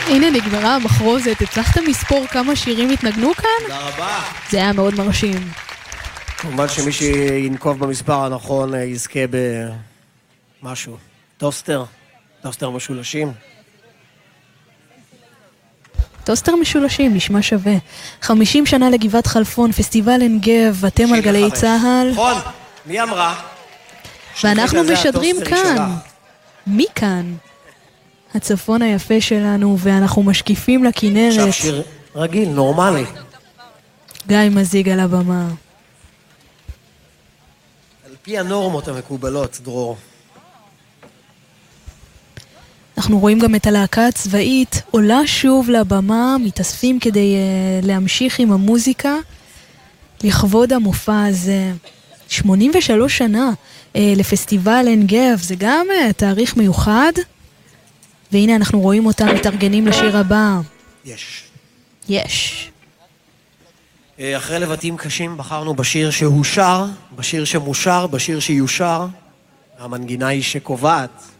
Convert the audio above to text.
הנה נגמרה המחרוזת, הצלחתם לספור כמה שירים התנגנו כאן? תודה רבה. זה היה מאוד מרשים. כמובן שמי שינקוב במספר הנכון יזכה במשהו. טוסטר משולשים. טוסטר משולשים, נשמע שווה. 50 שנה לגבעת חלפון, פסטיבל עין גב, אתם על גלי צהל. נכון, מי אמרה? ואנחנו משדרים כאן. מי כאן? הצפון היפה שלנו, ואנחנו משקיפים לכנרת. עכשיו שיר רגיל, נורמלי. גיא מזיג על הבמה. על פי הנורמות המקובלות, דרור. אנחנו רואים גם את הלהקה הצבאית עולה שוב לבמה, מתאספים כדי להמשיך עם המוזיקה לכבוד המופע הזה. 83 שנה לפסטיבל עין גב, זה גם תאריך מיוחד, והנה אנחנו רואים אותם מתארגנים לשיר הבא. יש. אחרי לבטים קשים בחרנו בשיר שהושר, בשיר שמושר, בשיר שיושר. המנגינה היא שקובעת.